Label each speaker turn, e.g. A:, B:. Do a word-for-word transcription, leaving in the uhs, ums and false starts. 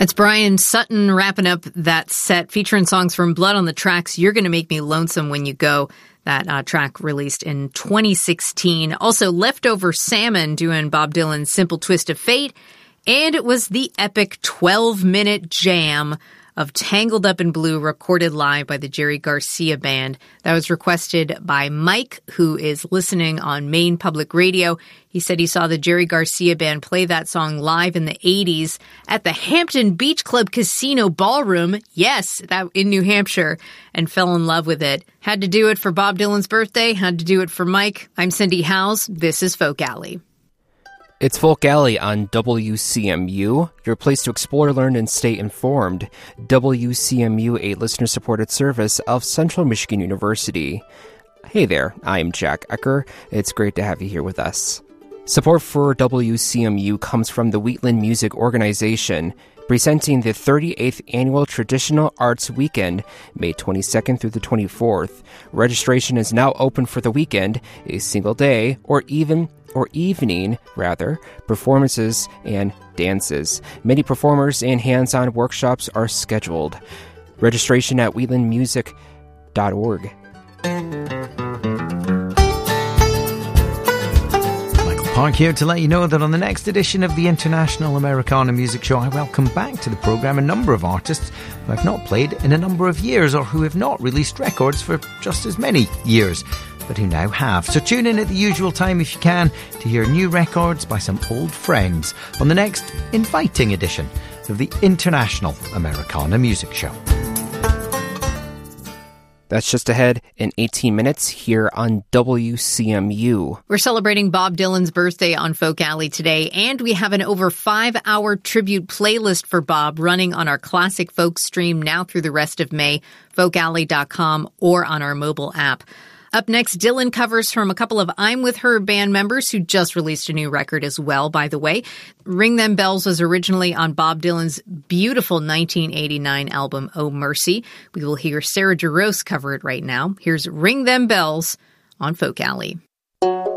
A: That's Brian Sutton wrapping up that set featuring songs from Blood on the Tracks. You're Gonna Make Me Lonesome When You Go. That uh, track released in twenty sixteen. Also, Leftover Salmon doing Bob Dylan's Simple Twist of Fate. And it was the epic twelve-minute jam of Tangled Up in Blue recorded live by the Jerry Garcia Band. That was requested by Mike, who is listening on Maine Public Radio. He said he saw the Jerry Garcia Band play that song live in the eighties at the Hampton Beach Club Casino Ballroom, yes, that in New Hampshire, and fell in love with it. Had to do it for Bob Dylan's birthday, had to do it for Mike. I'm Cindy Howes. This is Folk Alley.
B: It's Folk Alley on W C M U, your place to explore, learn, and stay informed. W C M U, a listener-supported service of Central Michigan University. Hey there, I'm Jack Ecker. It's great to have you here with us. Support for W C M U comes from the Wheatland Music Organization, presenting the thirty-eighth Annual Traditional Arts Weekend, May twenty-second through the twenty-fourth. Registration is now open for the weekend, a single day, or even or evening, rather, performances and dances. Many performers and hands-on workshops are scheduled. Registration at wheatland music dot org.
C: Park here to let you know that on the next edition of the International Americana Music Show, I welcome back to the programme a number of artists who I've not played in a number of years or who have not released records for just as many years, but who now have. So tune in at the usual time if you can to hear new records by some old friends on the next inviting edition of the International Americana Music Show.
B: That's just ahead in eighteen minutes here on W C M U.
A: We're celebrating Bob Dylan's birthday on Folk Alley today, and we have an over five-hour tribute playlist for Bob running on our Classic Folk stream now through the rest of May, folk alley dot com, or on our mobile app. Up next, Dylan covers from a couple of I'm With Her band members who just released a new record as well, by the way. Ring Them Bells was originally on Bob Dylan's beautiful nineteen eighty-nine album, Oh Mercy. We will hear Sarah Jarosz cover it right now. Here's Ring Them Bells on Folk Alley.